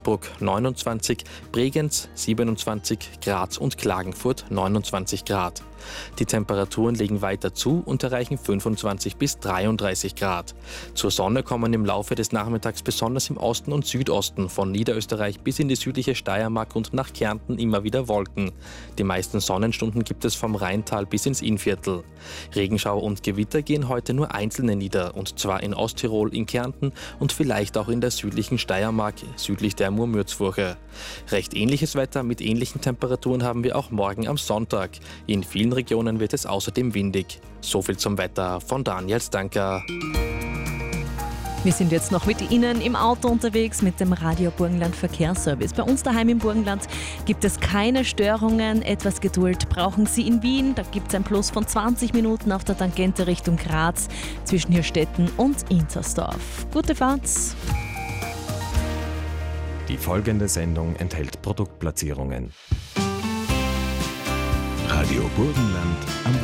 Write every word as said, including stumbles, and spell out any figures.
Bruck neunundzwanzig, Bregenz siebenundzwanzig, Graz und Klagenfurt neunundzwanzig Grad. Die Temperaturen legen weiter zu und erreichen fünfundzwanzig bis dreiunddreißig Grad. Zur Sonne kommen im Laufe des Nachmittags besonders im Osten und Südosten von Niederösterreich bis in die südliche Steiermark und nach Kärnten immer wieder Wolken. Die meisten Sonnenstunden gibt es vom Rheintal bis ins Innviertel. Regenschauer und Gewitter gehen heute nur einzelne nieder, und zwar in Osttirol, in Kärnten und vielleicht auch in der südlichen Steiermark, südlich der Murmürzfurche. Recht ähnliches Wetter mit ähnlichen Temperaturen haben wir auch morgen am Sonntag. In vielen Regionen wird es außerdem windig. So viel zum Wetter von Daniel Stanker. Wir sind jetzt noch mit Ihnen im Auto unterwegs mit dem Radio Burgenland Verkehrsservice. Bei uns daheim im Burgenland gibt es keine Störungen. Etwas Geduld brauchen Sie in Wien. Da gibt es ein Plus von zwanzig Minuten auf der Tangente Richtung Graz zwischen Hirstetten und Inzersdorf. Gute Fahrt! Die folgende Sendung enthält Produktplatzierungen. Radio Burgenland am